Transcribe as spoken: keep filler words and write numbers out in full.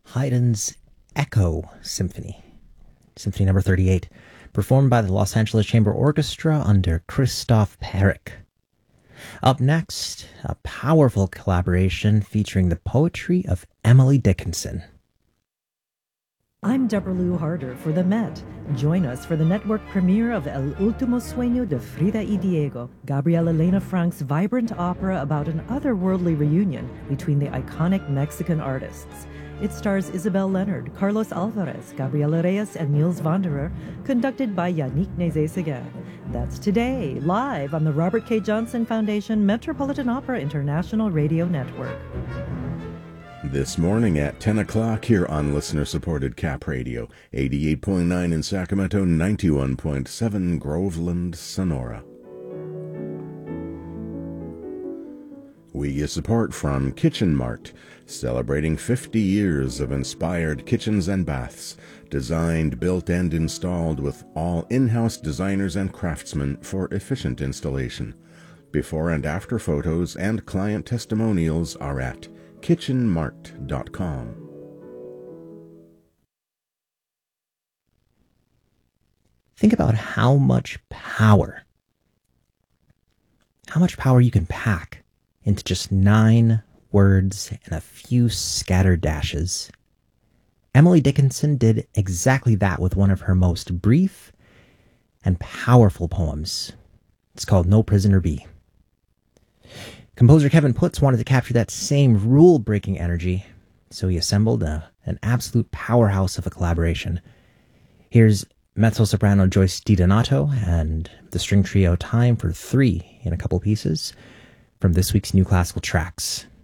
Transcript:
Haydn's Echo Symphony, Symphony number thirty-eight, performed by the Los Angeles Chamber Orchestra under Christoph Perrick. Up next, a powerful collaboration featuring the poetry of Emily Dickinson. I'm Deborah Lou Harder for The Met. Join us for the network premiere of El Último Sueño de Frida y Diego, Gabriel Elena Frank's vibrant opera about an otherworldly reunion between the iconic Mexican artists. It stars Isabel Leonard, Carlos Alvarez, Gabriela Reyes, and Niels Wanderer, conducted by Yannick Nézet-Séguin. That's today, live on the Robert K. Johnson Foundation Metropolitan Opera International Radio Network. This morning at ten o'clock here on listener-supported Cap Radio, eighty-eight point nine in Sacramento, ninety-one point seven Groveland, Sonora. We get support from Kitchen Mart, celebrating fifty years of inspired kitchens and baths, designed, built, and installed with all in-house designers and craftsmen for efficient installation. Before and after photos and client testimonials are at kitchen mart dot com. Think about how much power, how much power you can pack into just nine words and a few scattered dashes. Emily Dickinson did exactly that with one of her most brief and powerful poems. It's called No Prisoner Be. Composer Kevin Plutz wanted to capture that same rule-breaking energy, so he assembled a, an absolute powerhouse of a collaboration. Here's mezzo-soprano Joyce DiDonato and the string trio Time for Three in a couple pieces from this week's New Classical Tracks.